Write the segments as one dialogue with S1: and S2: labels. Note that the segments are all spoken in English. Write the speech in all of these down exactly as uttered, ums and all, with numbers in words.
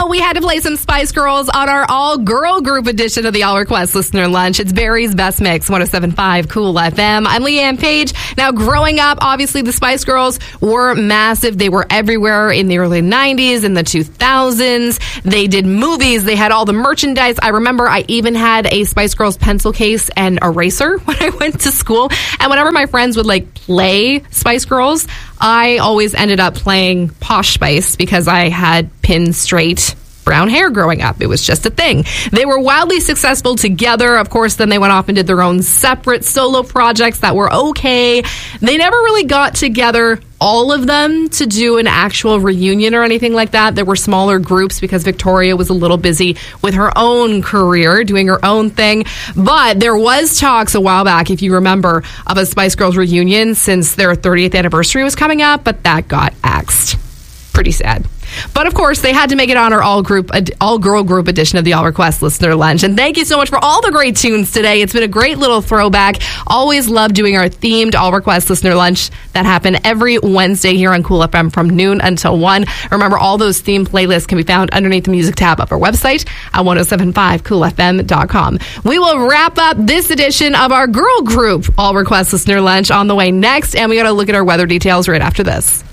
S1: know, we had to play some Spice Girls on our all-girl group edition of the All Request Listener Lunch. It's Barry's Best Mix, one oh seven point five Cool F M. I'm Leanne Page. Now, growing up, obviously, the Spice Girls were massive. They were everywhere in the early nineties, in the two thousands. They did movies. They had all the merchandise. I remember I even had a Spice Girls pencil case and eraser when I went to school. And whenever my friends would, like, play Spice Girls, I always ended up playing Posh Spice because I had pin straight brown hair growing up. It was just a thing. They were wildly successful together. Of course, then they went off and did their own separate solo projects that were okay. They never really got together, all of them, to do an actual reunion or anything like that. There were smaller groups because Victoria was a little busy with her own career, doing her own thing. But there was talks a while back, if you remember, of a Spice Girls reunion since their thirtieth anniversary was coming up, but that got axed. Pretty sad. But of course, they had to make it on our all group, all girl group edition of the All Request Listener Lunch. And thank you so much for all the great tunes today. It's been a great little throwback. Always love doing our themed All Request Listener Lunch that happen every Wednesday here on Cool F M from noon until one. Remember, all those themed playlists can be found underneath the music tab of our website at ten seventy-five cool f m dot com. We will wrap up this edition of our girl group All Request Listener Lunch on the way next. And we got to look at our weather details right after this.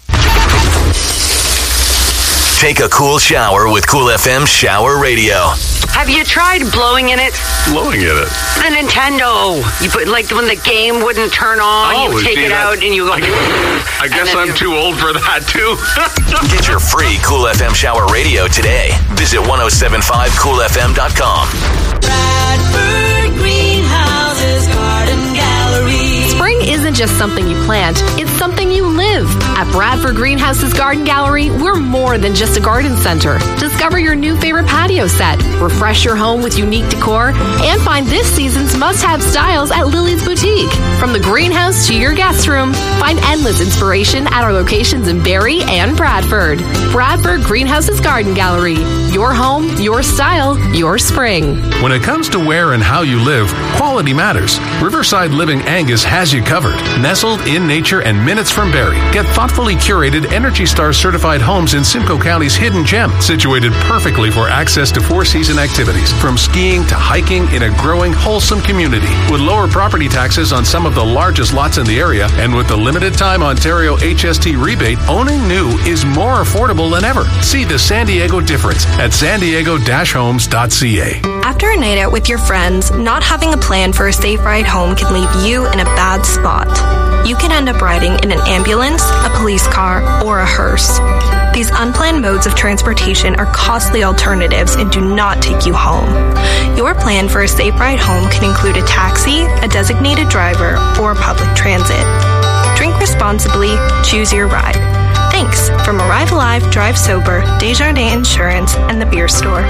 S2: Take a cool shower with Cool F M Shower Radio.
S3: Have you tried blowing in it?
S4: Blowing in it?
S3: The Nintendo. You put, like, when the game wouldn't turn on,
S4: oh,
S3: you take it
S4: that,
S3: out and you go...
S4: I, I guess I'm you, too old for that, too.
S2: Get your free Cool F M Shower Radio today. Visit ten seventy-five cool f m dot com.
S5: Bradford Greenhouses Garden Gallery.
S1: Spring isn't just something you plant, it's something you live. At Bradford Greenhouses Garden Gallery, we're more than just a garden center. Discover your new favorite patio set, refresh your home with unique decor, and find this season's must-have styles at Lily's Boutique. From the greenhouse to your guest room, find endless inspiration at our locations in Barrie and Bradford. Bradford Greenhouses Garden Gallery. Your home, your style, your spring.
S6: When it comes to where and how you live, quality matters. Riverside Living Angus has you covered. Nestled in nature and minutes from Barrie. Get thoughtfully curated Energy Star certified homes in Simcoe County's hidden gem, situated perfectly for access to four-season activities, from skiing to hiking in a growing, wholesome community. With lower property taxes on some of the largest lots in the area, and with the limited time Ontario H S T rebate, owning new is more affordable than ever. See the San Diego difference at san diego dash homes dot c a.
S7: After a night out with your friends, not having a plan for a safe ride home can leave you in a bad spot. You can end up riding in an ambulance, a police car, or a hearse. These unplanned modes of transportation are costly alternatives and do not take you home. Your plan for a safe ride home can include a taxi, a designated driver, or public transit. Drink responsibly, choose your ride. Thanks from Arrive Alive, Drive Sober, Desjardins Insurance, and the Beer Store.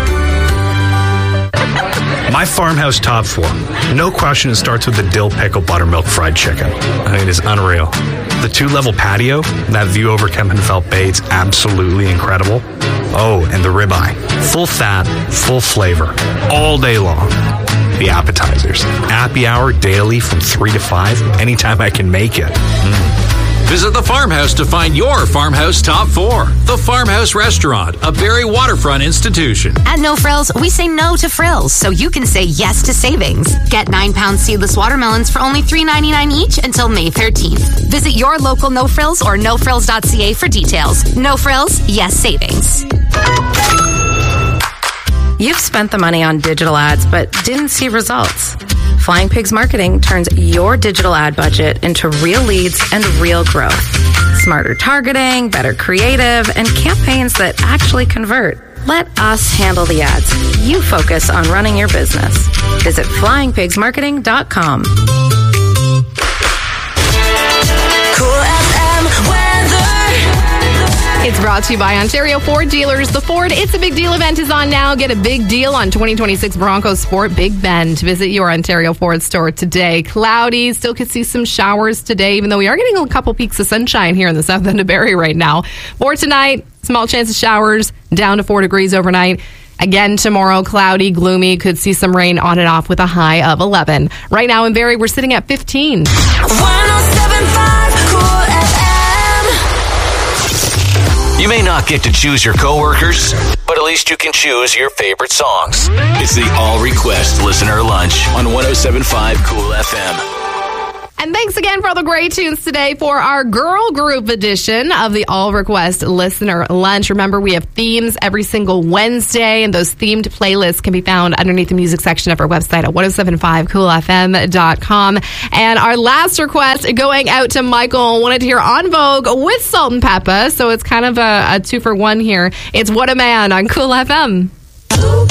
S8: My Farmhouse Top Four. No question it starts with the dill pickle buttermilk fried chicken. I mean, it is unreal. The two-level patio, that view over Kempenfelt Bay, it's absolutely incredible. Oh, and the ribeye. Full fat, full flavor, all day long. The appetizers. Happy hour daily from three to five, anytime I can make it. Mm.
S9: Visit the Farmhouse to find your Farmhouse Top four. The Farmhouse Restaurant, a Barrie waterfront institution.
S10: At No Frills, we say no to frills, so you can say yes to savings. Get nine pound seedless watermelons for only three ninety-nine each until May thirteenth. Visit your local No Frills or no frills dot c a for details. No Frills, yes savings.
S11: You've spent the money on digital ads but didn't see results. Flying Pigs Marketing turns your digital ad budget into real leads and real growth. Smarter targeting, better creative, and campaigns that actually convert. Let us handle the ads. You focus on running your business. Visit flying pigs marketing dot com.
S1: It's brought to you by Ontario Ford Dealers. The Ford It's a Big Deal event is on now. Get a big deal on twenty twenty-six Bronco Sport Big Bend. Visit your Ontario Ford store today. Cloudy, still could see some showers today, even though we are getting a couple peaks of sunshine here in the south end of Barrie right now. For tonight, small chance of showers, down to four degrees overnight. Again, tomorrow, cloudy, gloomy, could see some rain on and off with a high of eleven. Right now in Barrie, we're sitting at fifteen.
S5: one oh seven point five Cool F M.
S2: You may not get to choose your coworkers, but at least you can choose your favorite songs. It's the All Request Listener Lunch on one oh seven point five Cool F M.
S1: And thanks again for all the great tunes today for our girl group edition of the All Request Listener Lunch. Remember, we have themes every single Wednesday, and those themed playlists can be found underneath the music section of our website at ten seventy-five cool f m dot com. And our last request going out to Michael, wanted to hear En Vogue with Salt and Peppa, so it's kind of a, a two for one here. It's What a Man on Cool F M.